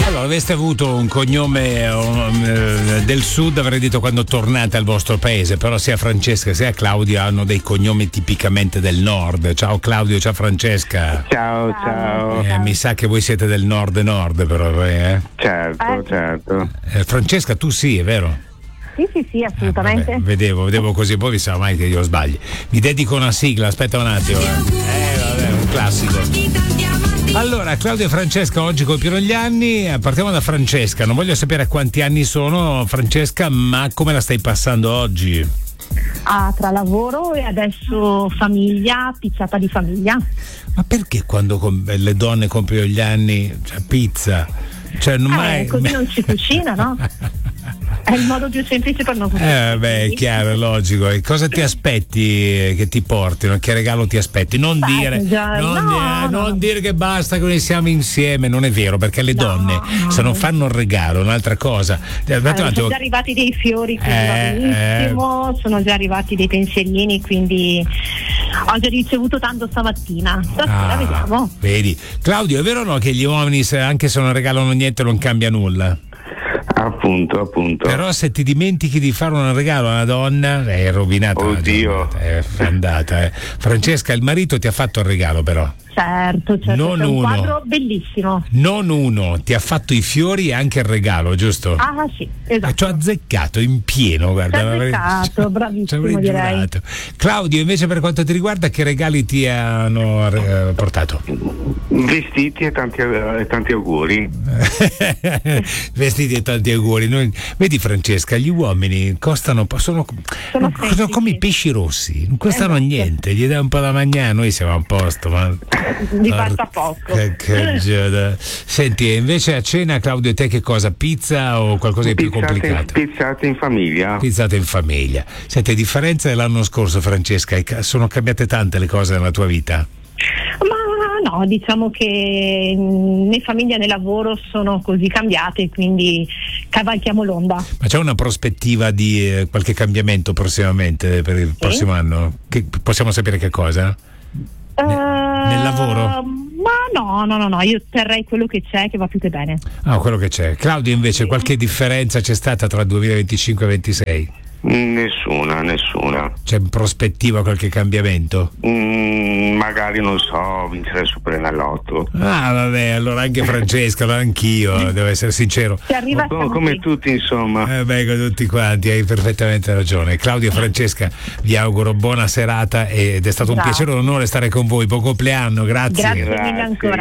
Allora, aveste avuto un cognome del sud, avrei detto quando tornate al vostro paese, però sia Francesca sia Claudio hanno dei cognomi tipicamente del nord. Ciao Claudio, ciao Francesca. Ciao. Mi sa che voi siete del nord però, Certo. Francesca, tu sì, è vero? Sì, assolutamente. Vabbè, vedevo così, poi mi sa mai che io sbagli. Mi dedico una sigla, aspetta un attimo. Vabbè, un classico. Allora, Claudio e Francesca oggi compiono gli anni. Partiamo da Francesca. Non voglio sapere quanti anni sono, Francesca, ma come la stai passando oggi? Tra lavoro e adesso famiglia, pizzata di famiglia. Ma perché quando le donne compiono gli anni, cioè pizza? Cioè, Così non si cucina, no? È il modo più semplice per non cucinare. È chiaro, è logico. E cosa ti aspetti che ti portino? Che regalo ti aspetti? Non dire che basta che noi siamo insieme, non è vero, perché le donne se non fanno un regalo, un'altra cosa. Sono già arrivati dei fiori, quindi va benissimo, sono già arrivati dei pensierini, quindi ho già ricevuto tanto stamattina. Stasera vediamo. Vedi. Claudio, è vero o no che gli uomini, anche se non regalano niente, non cambia nulla? Appunto. Però se ti dimentichi di fare un regalo a una donna è rovinata. Oddio. È andata. Francesca, il marito ti ha fatto il regalo però. Certo, non è un uno. quadro bellissimo. Non uno, ti ha fatto i fiori e anche il regalo, giusto? Sì, esatto. Ci ho azzeccato in pieno, guarda. Bravissimo, direi. Claudio, invece, per quanto ti riguarda, che regali ti hanno portato? Vestiti e tanti auguri. Vestiti e tanti auguri. Vedi Francesca, gli uomini sono come i pesci rossi, non costano niente, gli dai un po' da mangiare, noi siamo a posto, ma di basta poco. Senti, invece a cena, Claudio, te che cosa? Pizza o qualcosa di più complicato? Pizzate in famiglia. Pizzate in famiglia. Senti, a differenza dell'anno scorso, Francesca, sono cambiate tante le cose nella tua vita? Ma no, diciamo che né famiglia né lavoro sono così cambiate, quindi cavalchiamo l'onda. Ma c'è una prospettiva di qualche cambiamento prossimamente per il prossimo anno? Possiamo sapere che cosa? Nel lavoro? Ma no, io terrei quello che c'è, che va più che bene. Quello che c'è. Claudio, invece, qualche differenza c'è stata tra 2025 e 2026? Nessuna. C'è in prospettiva qualche cambiamento? Magari, non so, vincere il Superenalotto. Vabbè, allora anche Francesca, allora anch'io, devo essere sincero. Come tutti, insomma. Con tutti quanti, hai perfettamente ragione. Claudio e Francesca, vi auguro buona serata ed è stato un piacere e un onore stare con voi. Buon compleanno, grazie. Grazie mille ancora.